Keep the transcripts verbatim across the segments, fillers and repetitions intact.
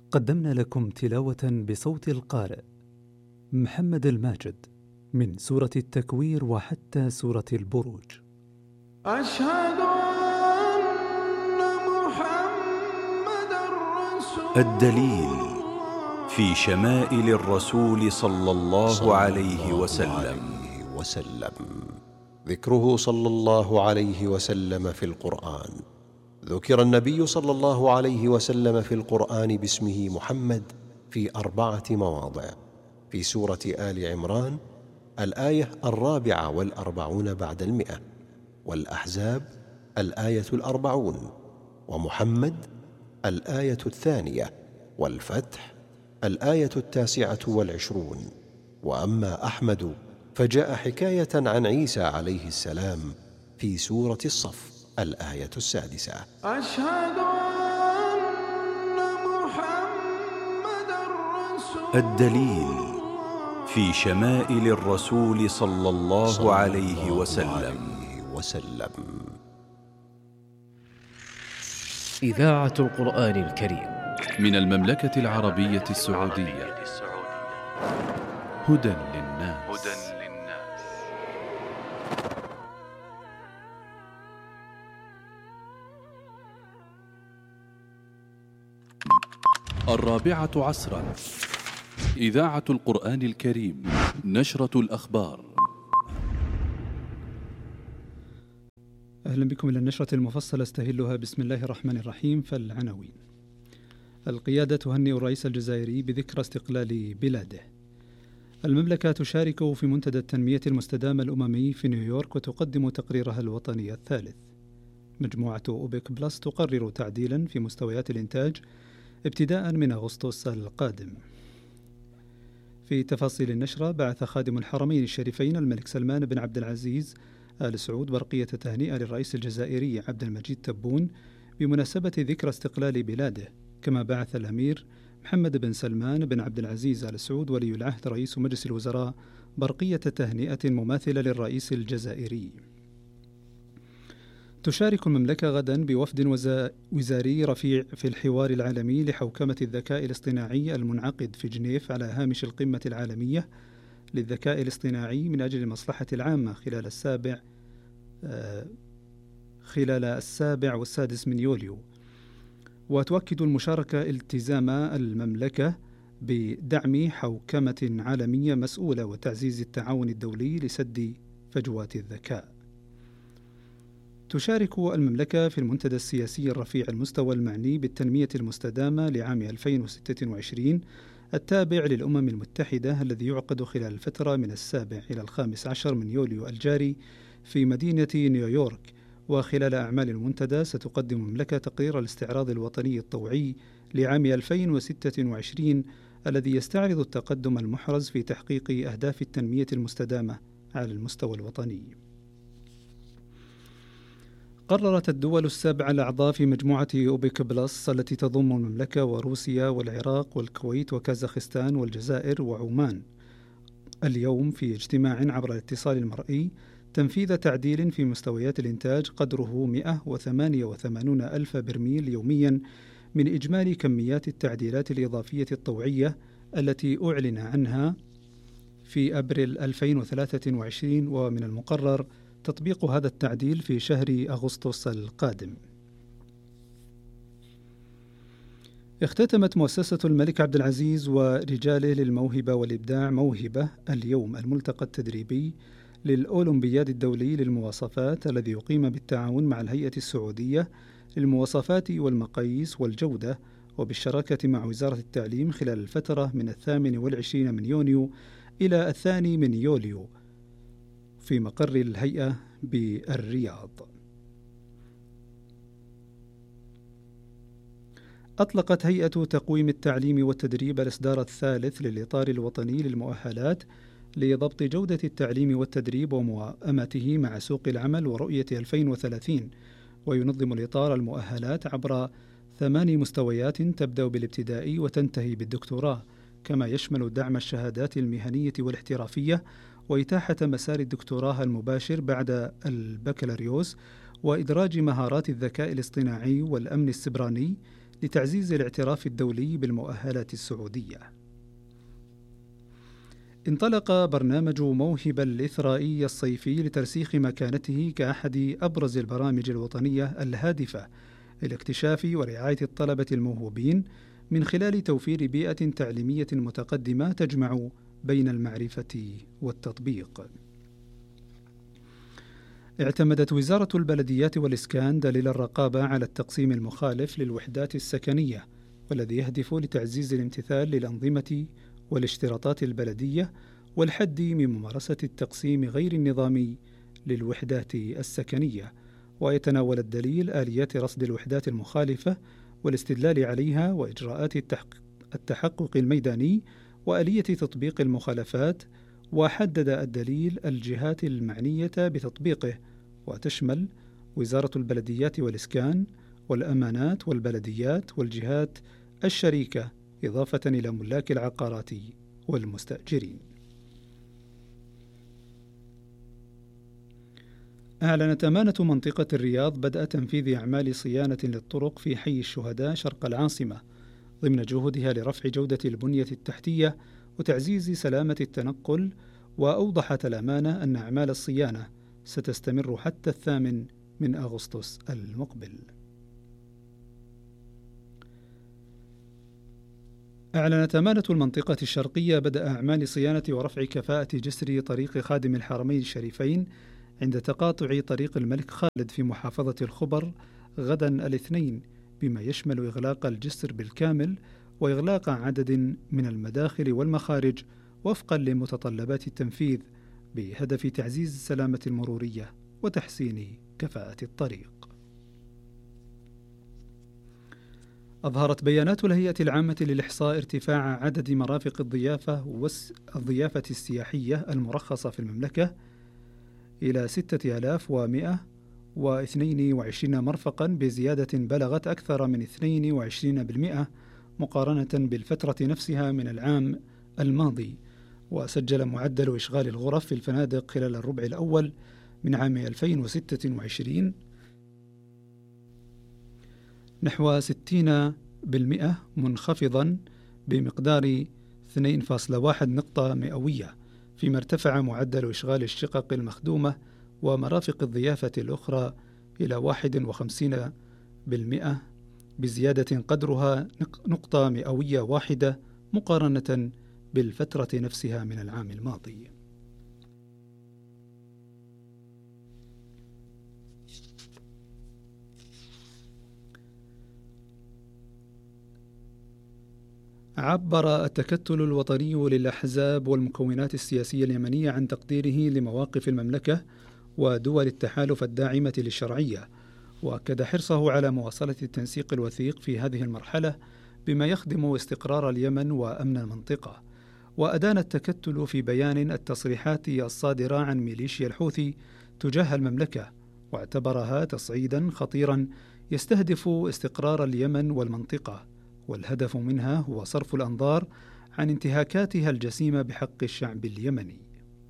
قدمنا لكم تلاوة بصوت القارئ محمد الماجد من سورة التكوير وحتى سورة البروج. أشهد أن محمد رسول الدليل في شمائل الرسول صلى الله عليه وسلم. وسلم ذكره صلى الله عليه وسلم في القرآن. ذكر النبي صلى الله عليه وسلم في القرآن باسمه محمد في أربعة مواضع: في سورة آل عمران الآية الرابعة والأربعون بعد المئة، والأحزاب الآية الأربعون، ومحمد الآية الثانية، والفتح الآية التاسعة والعشرون. وأما أحمد فجاء حكاية عن عيسى عليه السلام في سورة الصف الآية السادسة. أشهد أن محمد رسول الدليل في شمائل الرسول صلى الله عليه وسلم. وسلم. إذاعة القرآن الكريم من المملكة العربية السعودية. هدى للناس. الرابعة عصرا. إذاعة القرآن الكريم. نشرة الأخبار. أهلا بكم إلى النشرة المفصلة استهلها بسم الله الرحمن الرحيم. فالعناوين: القيادة تهنئ الرئيس الجزائري بذكرى استقلال بلاده. المملكة تشارك في منتدى التنمية المستدامة الأممي في نيويورك وتقدم تقريرها الوطني الثالث. مجموعة أوبك بلس تقرر تعديلا في مستويات الإنتاج ابتداء من أغسطس القادم. في تفاصيل النشرة: بعث خادم الحرمين الشريفين الملك سلمان بن عبد العزيز آل سعود برقية تهنئة للرئيس الجزائري عبد المجيد تبون بمناسبة ذكرى استقلال بلاده، كما بعث الأمير محمد بن سلمان بن عبد العزيز آل سعود ولي العهد رئيس مجلس الوزراء برقية تهنئة مماثلة للرئيس الجزائري. تشارك المملكة غدا بوفد وزاري رفيع في الحوار العالمي لحوكمة الذكاء الاصطناعي المنعقد في جنيف على هامش القمة العالمية للذكاء الاصطناعي من أجل المصلحة العامة خلال السابع آه خلال السابع والسادس من يوليو. وتؤكد المشاركة التزام المملكة بدعم حوكمة عالمية مسؤولة وتعزيز التعاون الدولي لسد فجوات الذكاء. تشارك المملكة في المنتدى السياسي الرفيع المستوى المعني بالتنمية المستدامة لعام ألفين وستة وعشرين التابع للأمم المتحدة الذي يعقد خلال الفترة من السابع إلى الخامس عشر من يوليو الجاري في مدينة نيويورك. وخلال أعمال المنتدى ستقدم المملكة تقرير الاستعراض الوطني الطوعي لعام ألفين وستة وعشرين الذي يستعرض التقدم المحرز في تحقيق أهداف التنمية المستدامة على المستوى الوطني. قررت الدول السبع الأعضاء في مجموعة أوبك بلس التي تضم المملكة وروسيا والعراق والكويت وكازاخستان والجزائر وعمان اليوم في اجتماع عبر الاتصال المرئي تنفيذ تعديل في مستويات الإنتاج قدره مئة وثمانية وثمانين ألف برميل يوميا من إجمالي كميات التعديلات الإضافية الطوعية التي أعلن عنها في أبريل ألفين وثلاثة وعشرين، ومن المقرر تطبيق هذا التعديل في شهر أغسطس القادم. اختتمت مؤسسة الملك عبد العزيز ورجاله للموهبة والإبداع موهبة اليوم الملتقى التدريبي للأولمبياد الدولي للمواصفات الذي يقيم بالتعاون مع الهيئة السعودية للمواصفات والمقاييس والجودة وبالشراكة مع وزارة التعليم خلال الفترة من الثامن والعشرين من يونيو إلى الثاني من يوليو في مقر الهيئة بالرياض. أطلقت هيئة تقويم التعليم والتدريب الإصدار الثالث للإطار الوطني للمؤهلات لضبط جودة التعليم والتدريب وموائمته مع سوق العمل ورؤية ألفين وثلاثين، وينظم الإطار المؤهلات عبر ثماني مستويات تبدأ بالابتدائي وتنتهي بالدكتوراه، كما يشمل دعم الشهادات المهنية والاحترافية وإتاحة مسار الدكتوراه المباشر بعد البكالوريوس وإدراج مهارات الذكاء الاصطناعي والأمن السبراني لتعزيز الاعتراف الدولي بالمؤهلات السعودية. انطلق برنامج موهبة الإثرائي الصيفي لترسيخ مكانته كأحد أبرز البرامج الوطنية الهادفة لاكتشاف ورعاية الطلبة الموهوبين من خلال توفير بيئة تعليمية متقدمة تجمع بين المعرفة والتطبيق. اعتمدت وزارة البلديات والإسكان دليل الرقابة على التقسيم المخالف للوحدات السكنية، والذي يهدف لتعزيز الامتثال للأنظمة والاشتراطات البلدية والحد من ممارسة التقسيم غير النظامي للوحدات السكنية. ويتناول الدليل آليات رصد الوحدات المخالفة والاستدلال عليها وإجراءات التحقق الميداني وآلية تطبيق المخالفات. وحدد الدليل الجهات المعنية بتطبيقه، وتشمل وزارة البلديات والإسكان والأمانات والبلديات والجهات الشريكة، إضافة إلى ملاك العقارات والمستأجرين. أعلنت أمانة منطقة الرياض بدء تنفيذ أعمال صيانة للطرق في حي الشهداء شرق العاصمة ضمن جهودها لرفع جودة البنية التحتية وتعزيز سلامة التنقل. وأوضحت الأمانة أن أعمال الصيانة ستستمر حتى الثامن من أغسطس المقبل. أعلنت أمانة المنطقة الشرقية بدء أعمال صيانة ورفع كفاءة جسر طريق خادم الحرمين الشريفين عند تقاطع طريق الملك خالد في محافظة الخبر غدا الاثنين، بما يشمل إغلاق الجسر بالكامل وإغلاق عدد من المداخل والمخارج وفقا لمتطلبات التنفيذ بهدف تعزيز السلامة المرورية وتحسين كفاءة الطريق. أظهرت بيانات الهيئة العامة للإحصاء ارتفاع عدد مرافق الضيافة والضيافة السياحية المرخصة في المملكة إلى ستة آلاف ومئة واثنين وعشرين مرفقا، بزيادة بلغت أكثر من اثنين وعشرين بالمئة مقارنة بالفترة نفسها من العام الماضي. وسجل معدل إشغال الغرف في الفنادق خلال الربع الأول من عام ألفين وستة وعشرين نحو ستين بالمئة، منخفضا بمقدار اثنين فاصلة واحد نقطة مئوية، فيما ارتفع معدل إشغال الشقق المخدومة ومرافق الضيافة الأخرى إلى واحد وخمسين بالمئة، بزيادة قدرها نقطة مئوية واحدة مقارنة بالفترة نفسها من العام الماضي. عبر التكتل الوطني للأحزاب والمكونات السياسية اليمنية عن تقديره لمواقف المملكة ودول التحالف الداعمة للشرعية، وأكد حرصه على مواصلة التنسيق الوثيق في هذه المرحلة بما يخدم استقرار اليمن وأمن المنطقة. وأدان التكتل في بيان التصريحات الصادرة عن ميليشيا الحوثي تجاه المملكة، واعتبرها تصعيدا خطيرا يستهدف استقرار اليمن والمنطقة، والهدف منها هو صرف الأنظار عن انتهاكاتها الجسيمة بحق الشعب اليمني.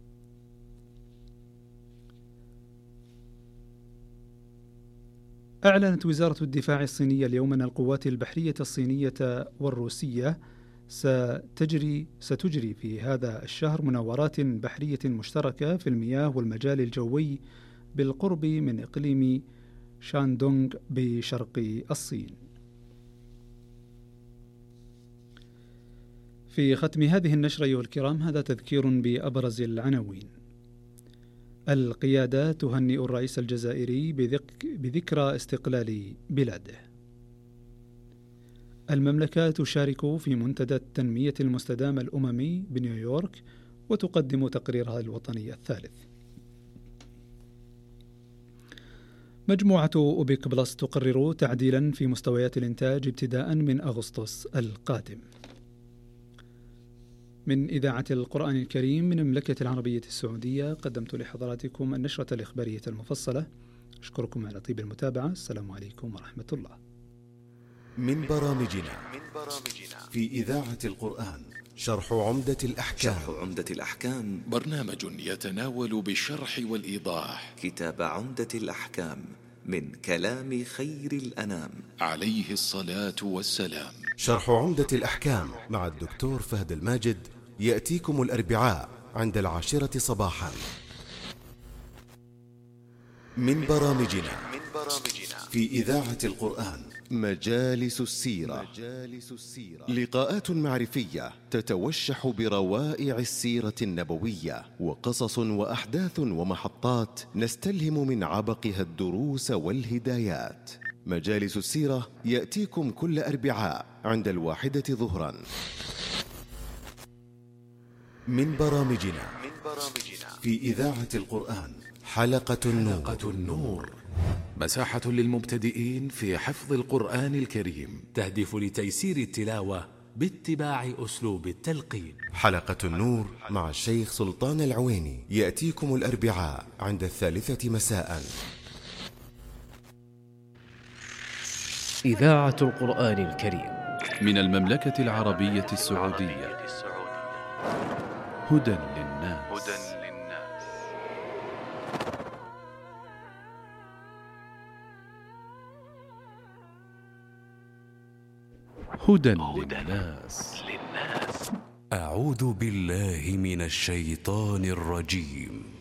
أعلنت وزارة الدفاع الصينية اليوم أن القوات البحرية الصينية والروسية ستجري ستجري في هذا الشهر مناورات بحرية مشتركة في المياه والمجال الجوي بالقرب من إقليم شاندونغ بشرق الصين. في ختم هذه النشرة أيها الكرام، هذا تذكير بأبرز العناوين. القيادة تهنئ الرئيس الجزائري بذك بذكرى استقلال بلاده. المملكة تشارك في منتدى التنمية المستدامة الأممي بنيويورك وتقدم تقريرها الوطني الثالث. مجموعة أوبك بلس تقرر تعديلا في مستويات الإنتاج ابتداء من أغسطس القادم. من إذاعة القرآن الكريم من المملكة العربية السعودية قدمت لحضراتكم النشرة الإخبارية المفصلة. أشكركم على طيب المتابعة. السلام عليكم ورحمة الله. من برامجنا في إذاعة القرآن شرح عمدة الأحكام. شرح عمدة الأحكام برنامج يتناول بالشرح والإيضاح كتاب عمدة الأحكام من كلام خير الأنام عليه الصلاة والسلام. شرح عمدة الأحكام مع الدكتور فهد الماجد يأتيكم الأربعاء عند العاشرة صباحا. من برامجنا في إذاعة القرآن مجالس السيرة. لقاءات معرفية تتوشح بروائع السيرة النبوية، وقصص وأحداث ومحطات نستلهم من عبقها الدروس والهدايات. مجالس السيرة يأتيكم كل أربعاء عند الواحدة ظهرا. من برامجنا في إذاعة القرآن حلقة النور, حلقة النور مساحة للمبتدئين في حفظ القرآن الكريم، تهدف لتيسير التلاوة باتباع أسلوب التلقين. حلقة النور مع الشيخ سلطان العويني يأتيكم الأربعاء عند الثالثة مساء. إذاعة القرآن الكريم من المملكة العربية السعودية. هدى للناس. هدى للناس. أعوذ بالله من الشيطان الرجيم.